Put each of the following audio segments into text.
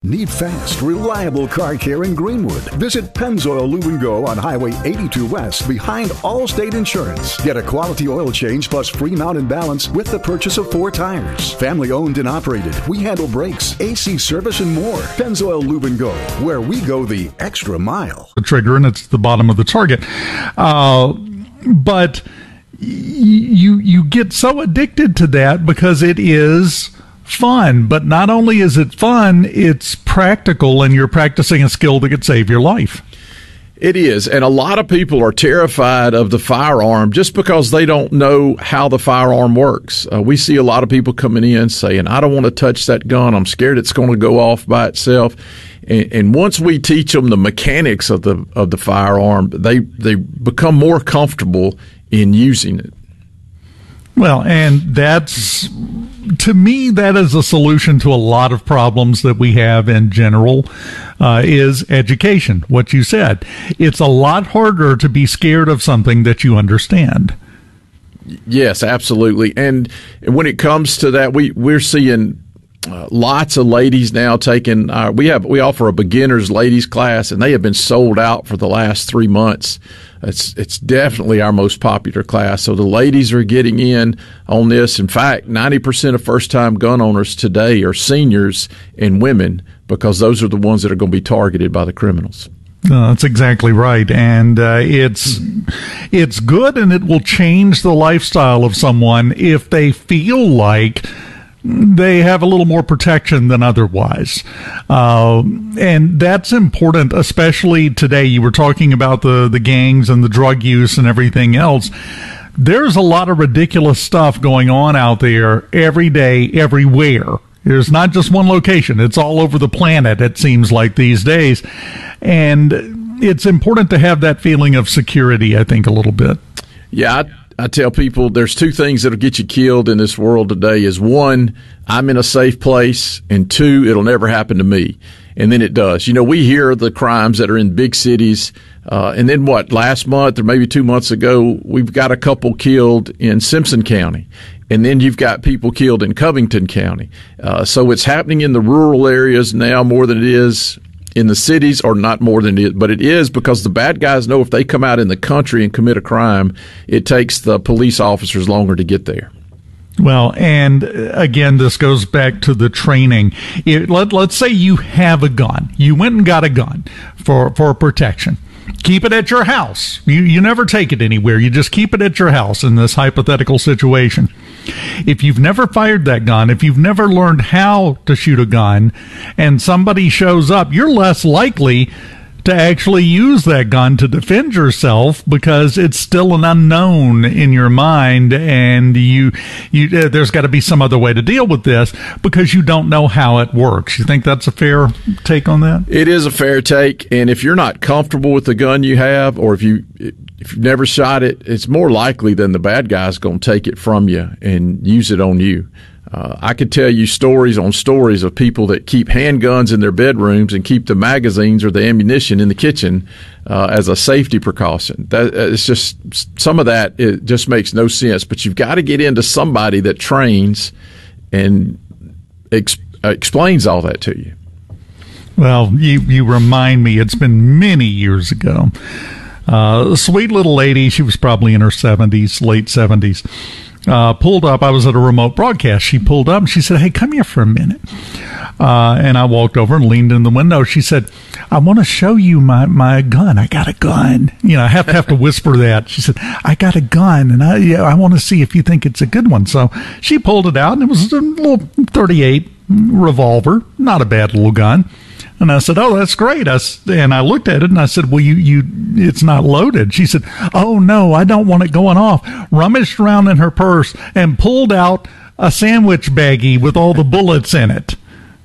Need fast, reliable car care in Greenwood? Visit Pennzoil Lube & Go on Highway 82 West behind Allstate Insurance. Get a quality oil change plus free mount and balance with the purchase of 4 tires. Family owned and operated. We handle brakes, AC service, and more. Pennzoil Lube & Go, where we go the extra mile. The trigger, and it's the bottom of the target. But you get so addicted to that because it is fun. But not only is it fun, it's practical, and you're practicing a skill that could save your life. It is, and a lot of people are terrified of the firearm just because they don't know how the firearm works. We see a lot of people coming in saying, I don't want to touch that gun. I'm scared it's going to go off by itself. And once we teach them the mechanics of the firearm, they become more comfortable in using it. Well, and that's, to me, that is a solution to a lot of problems that we have in general, is education. What you said. It's a lot harder to be scared of something that you understand. Yes, absolutely. And when it comes to that, we're seeing lots of ladies now taking we offer a beginner's ladies class, and they have been sold out for the last 3 months. It's definitely our most popular class. So the ladies are getting in on this. In fact, 90% of first-time gun owners today are seniors and women, because those are the ones that are going to be targeted by the criminals. That's exactly right, and it's good, and it will change the lifestyle of someone if they feel like they have a little more protection than otherwise. And that's important, especially today. You were talking about the gangs and the drug use and everything else. There's a lot of ridiculous stuff going on out there every day, everywhere. There's not just one location. It's all over the planet, it seems like, these days. And it's important to have that feeling of security, I think, a little bit. Yeah, I tell people there's 2 things that'll get you killed in this world today. Is 1, I'm in a safe place, and 2, it'll never happen to me. And then it does. You know, we hear the crimes that are in big cities, and then last month or maybe 2 months ago, we've got a couple killed in Simpson County. And then you've got people killed in Covington County. So it's happening in the rural areas now more than it is in the cities, or not more than it, but it is, because the bad guys know if they come out in the country and commit a crime, it takes the police officers longer to get there. Well, and again, this goes back to the training. Let's say you have a gun. You went and got a gun for protection. Keep it at your house. You never take it anywhere. You just keep it at your house in this hypothetical situation. If you've never fired that gun, if you've never learned how to shoot a gun, and somebody shows up, you're less likely to actually use that gun to defend yourself, because it's still an unknown in your mind, and there's got to be some other way to deal with this because you don't know how it works. You think that's a fair take on that? It is a fair take, and if you're not comfortable with the gun you have, or if you've never shot it, it's more likely than the bad guy's going to take it from you and use it on you. I could tell you stories on stories of people that keep handguns in their bedrooms and keep the magazines or the ammunition in the kitchen as a safety precaution. It's just, some of that, it just makes no sense. But you've got to get into somebody that trains and explains all that to you. Well, you remind me, it's been many years ago. A sweet little lady, she was probably in her 70s, late 70s. Pulled up. I was at a remote broadcast. She pulled up and she said, "Hey, come here for a minute." And I walked over and leaned in the window. She said, "I want to show you my gun. I got a gun." You know, I have to whisper that. She said, "I got a gun, and I want to see if you think it's a good one." So she pulled it out, and it was a little .38 revolver, not a bad little gun. And I said, "Oh, that's great." And I looked at it and I said, "Well, it's not loaded." She said, "Oh no, I don't want it going off." Rummaged around in her purse and pulled out a sandwich baggie with all the bullets in it.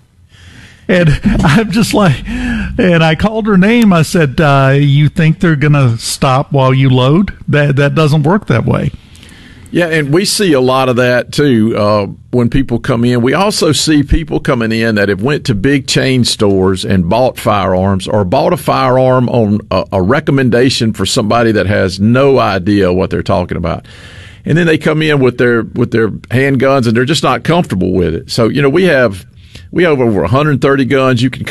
And I'm just like, and I called her name. I said, "You think they're going to stop while you load? That doesn't work that way." Yeah, and we see a lot of that, too, when people come in. We also see people coming in that have went to big chain stores and bought firearms, or bought a firearm on a recommendation for somebody that has no idea what they're talking about. And then they come in with their handguns, and they're just not comfortable with it. So, you know, we have over 130 guns. You can